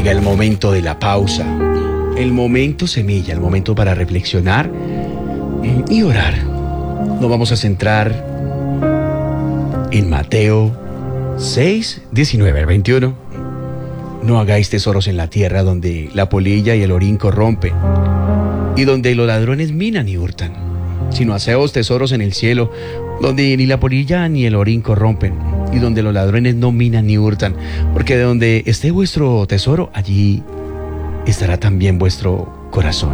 Llega el momento de la pausa, el momento semilla, el momento para reflexionar y orar. Nos vamos a centrar en Mateo 6, 19 al 21. No hagáis tesoros en la tierra donde la polilla y el orín corrompen y donde los ladrones minan y hurtan, sino haceos tesoros en el cielo donde ni la polilla ni el orín corrompen y donde los ladrones no minan ni hurtan, porque de donde esté vuestro tesoro, allí estará también vuestro corazón.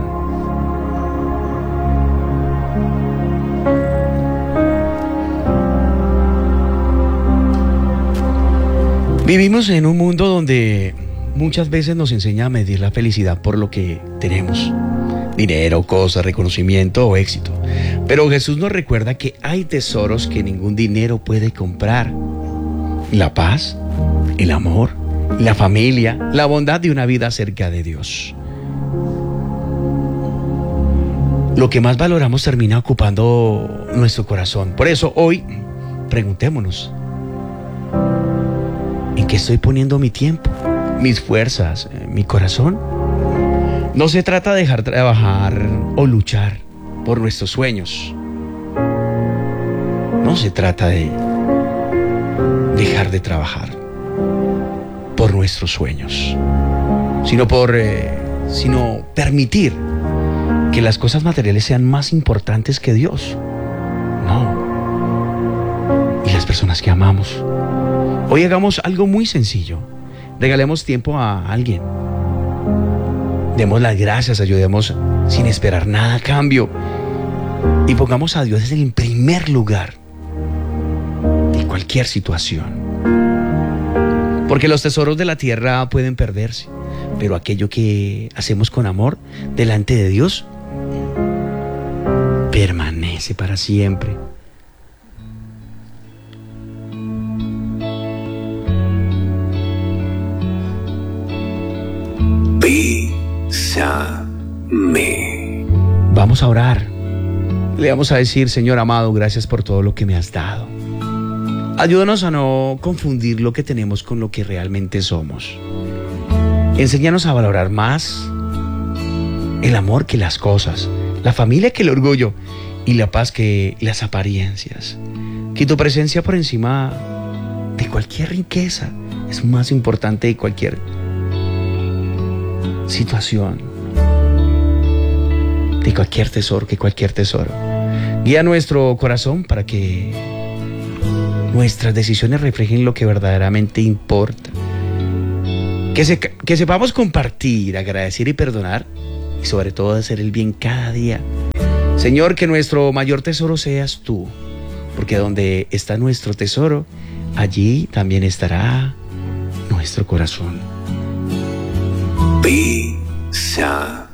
Vivimos en un mundo donde muchas veces nos enseña a medir la felicidad por lo que tenemos: dinero, cosas, reconocimiento o éxito. Pero Jesús nos recuerda que hay tesoros que ningún dinero puede comprar: la paz, el amor, la familia, la bondad de una vida cerca de Dios. Lo que más valoramos termina ocupando nuestro corazón. Por eso hoy preguntémonos: ¿en qué estoy poniendo mi tiempo, mis fuerzas, mi corazón? No se trata de dejar trabajar o luchar por nuestros sueños. No se trata de dejar de trabajar por nuestros sueños, sino permitir que las cosas materiales sean más importantes que Dios. No. Y las personas que amamos. Hoy hagamos algo muy sencillo. Regalemos tiempo a alguien. Demos las gracias, ayudemos sin esperar nada a cambio. Y pongamos a Dios en el primer lugar de cualquier situación. Porque los tesoros de la tierra pueden perderse, pero aquello que hacemos con amor delante de Dios permanece para siempre. Bésame. Vamos a orar. Le vamos a decir: Señor amado, gracias por todo lo que me has dado. Ayúdanos a no confundir lo que tenemos con lo que realmente somos. Enséñanos a valorar más el amor que las cosas, la familia que el orgullo y la paz que las apariencias. Que tu presencia por encima de cualquier riqueza es más importante de cualquier situación, de cualquier tesoro, que cualquier tesoro. Guía nuestro corazón para que nuestras decisiones reflejen lo que verdaderamente importa. Que sepamos compartir, agradecer y perdonar, y sobre todo hacer el bien cada día. Señor, que nuestro mayor tesoro seas tú, porque donde está nuestro tesoro, allí también estará nuestro corazón. Bésame.